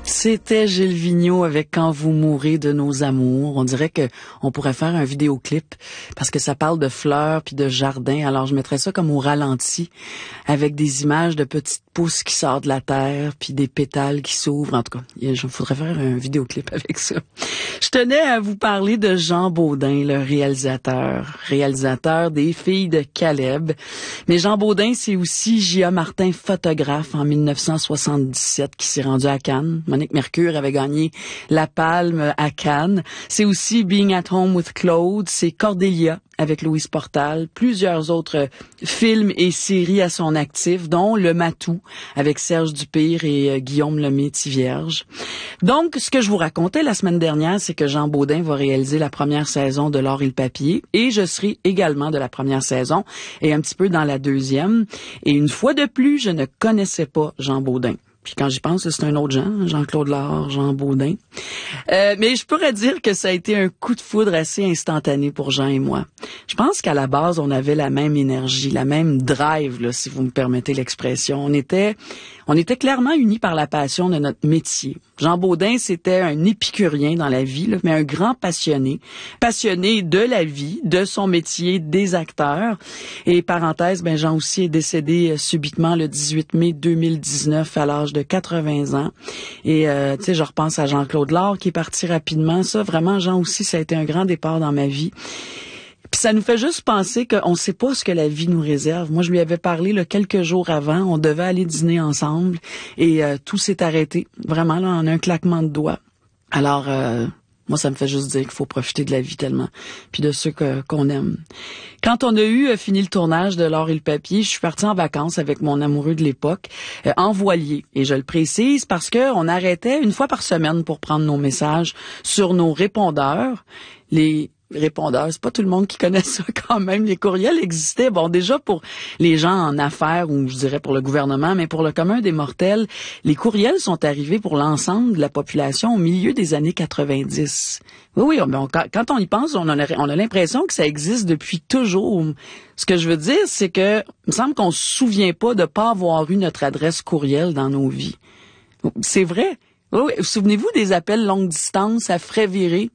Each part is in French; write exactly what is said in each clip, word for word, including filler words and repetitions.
C'était Gilles Vigneault avec Quand vous mourrez de nos amours. On dirait que on pourrait faire un vidéoclip parce que ça parle de fleurs puis de jardin. Alors je mettrais ça comme au ralenti avec des images de petites pousses qui sortent de la terre puis des pétales qui s'ouvrent. En tout cas, il faudrait faire un vidéoclip avec ça. Je tenais à vous parler de Jean Beaudin, le réalisateur, réalisateur des Filles de Caleb. Mais Jean Beaudin, c'est aussi J A Martin, photographe en mille neuf cent soixante-dix-sept qui s'est rendu à Cannes. Monique Mercure avait gagné la Palme à Cannes. C'est aussi Being at Home with Claude, c'est Cordélia avec Louise Portal, plusieurs autres films et séries à son actif, dont Le Matou avec Serge Dupire et euh, Guillaume Lemay-Thivierge. Donc, ce que je vous racontais la semaine dernière, c'est que Jean Beaudin va réaliser la première saison de L'Or et le papier, et je serai également de la première saison, et un petit peu dans la deuxième. Et une fois de plus, je ne connaissais pas Jean Beaudin. Puis quand j'y pense, c'est un autre Jean, Jean-Claude Lard, Jean Beaudin. Euh, mais je pourrais dire que ça a été un coup de foudre assez instantané pour Jean et moi. Je pense qu'à la base, on avait la même énergie, la même drive, là, si vous me permettez l'expression. On était, on était clairement unis par la passion de notre métier. Jean Beaudin, c'était un épicurien dans la vie, là, mais un grand passionné. Passionné de la vie, de son métier, des acteurs. Et parenthèse, ben Jean aussi est décédé subitement le dix-huit mai deux mille dix-neuf à l'âge de quatre-vingts ans. Et euh, tu sais, je repense à Jean-Claude Lard qui est parti rapidement. Ça, vraiment, Jean aussi, ça a été un grand départ dans ma vie. Puis ça nous fait juste penser qu'on ne sait pas ce que la vie nous réserve. Moi, je lui avais parlé là, quelques jours avant. On devait aller dîner ensemble et euh, tout s'est arrêté. Vraiment, là, en un claquement de doigts. Alors, euh, moi, ça me fait juste dire qu'il faut profiter de la vie tellement, puis de ceux que, qu'on aime. Quand on a eu euh, fini le tournage de L'Or et le papier, je suis partie en vacances avec mon amoureux de l'époque, euh, en voilier. Et je le précise parce que on arrêtait une fois par semaine pour prendre nos messages sur nos répondeurs. Les répondeurs, c'est pas tout le monde qui connaît ça quand même. Les courriels existaient, bon, déjà pour les gens en affaires ou je dirais pour le gouvernement, mais pour le commun des mortels, les courriels sont arrivés pour l'ensemble de la population au milieu des années quatre-vingt-dix. Oui, oui, on, quand on y pense, on a, on a l'impression que ça existe depuis toujours. Ce que je veux dire, c'est que il me semble qu'on se souvient pas de pas avoir eu notre adresse courriel dans nos vies. C'est vrai. Oui, oui. Souvenez-vous des appels longue distance à frais virés?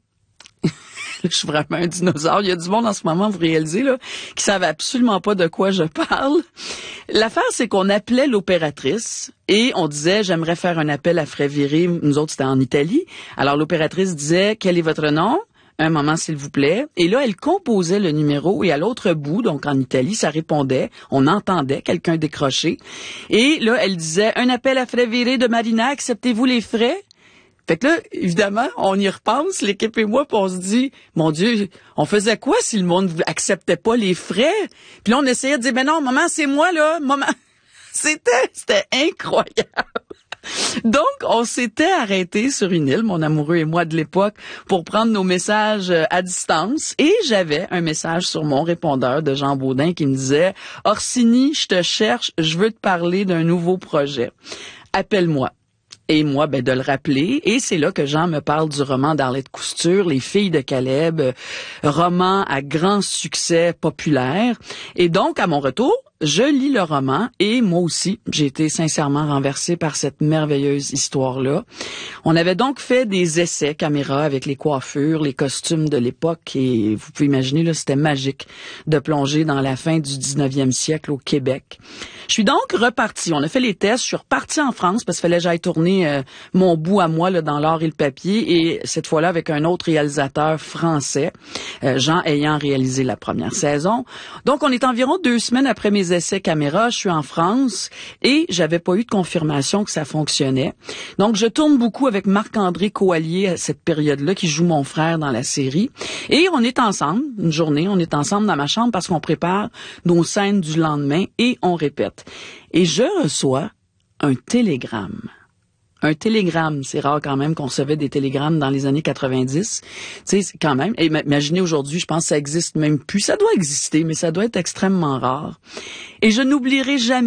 Je suis vraiment un dinosaure. Il y a du monde en ce moment, vous réalisez, là, qui savent absolument pas de quoi je parle. L'affaire, c'est qu'on appelait l'opératrice et on disait, j'aimerais faire un appel à frais virés. Nous autres, c'était en Italie. Alors, l'opératrice disait, quel est votre nom? Un moment, s'il vous plaît. Et là, elle composait le numéro et à l'autre bout, donc en Italie, ça répondait. On entendait quelqu'un décrocher. Et là, elle disait, un appel à frais virés de Marina, acceptez-vous les frais? Fait que là, évidemment, on y repense, l'équipe et moi, puis on se dit, mon Dieu, on faisait quoi si le monde acceptait pas les frais? Puis là, on essayait de dire, ben non, maman, c'est moi, là, maman. C'était, c'était incroyable. Donc, on s'était arrêté sur une île, mon amoureux et moi de l'époque, pour prendre nos messages à distance. Et j'avais un message sur mon répondeur de Jean Beaudin qui me disait, Orsini, je te cherche, je veux te parler d'un nouveau projet. Appelle-moi. Et moi, ben, de le rappeler. Et c'est là que Jean me parle du roman d'Arlette Cousture, Les Filles de Caleb, euh, roman à grand succès populaire. Et donc, à mon retour, je lis le roman et moi aussi, j'ai été sincèrement renversée par cette merveilleuse histoire-là. On avait donc fait des essais caméra avec les coiffures, les costumes de l'époque et vous pouvez imaginer, là, c'était magique de plonger dans la fin du dix-neuvième siècle au Québec. Je suis donc repartie. On a fait les tests. Je suis repartie en France parce qu'il fallait que j'aille tourner euh, mon bout à moi là, dans L'Or et le papier et cette fois-là avec un autre réalisateur français, euh, Jean ayant réalisé la première saison. Donc, on est environ deux semaines après mes essais caméra. Je suis en France et j'avais pas eu de confirmation que ça fonctionnait. Donc, je tourne beaucoup avec Marc-André Coallier à cette période-là qui joue mon frère dans la série. Et on est ensemble, une journée, on est ensemble dans ma chambre parce qu'on prépare nos scènes du lendemain et on répète. Et je reçois un télégramme. Un télégramme, c'est rare quand même qu'on recevait des télégrammes dans les années quatre-vingt-dix. Tu sais, quand même. Et imaginez aujourd'hui, je pense que ça existe même plus. Ça doit exister, mais ça doit être extrêmement rare. Et je n'oublierai jamais